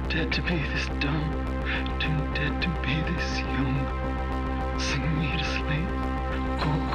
dead to be this dumb, too dead to be this young. Sing me to sleep, cool